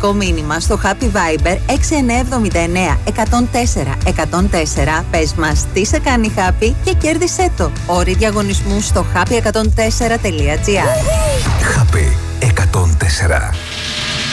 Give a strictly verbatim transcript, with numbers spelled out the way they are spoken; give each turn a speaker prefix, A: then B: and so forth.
A: μηνυμαϊκό μήνυμα στο Happy Viber έξι εννιά εβδομήντα εννέα εκατόν τέσσερα εκατόν τέσσερα. Πες μας τι σε κάνει happy και κέρδισέ το. Όροι διαγωνισμού στο happy εκατόν τέσσερα τελεία τζι άρ.
B: Happy εκατόν τέσσερα.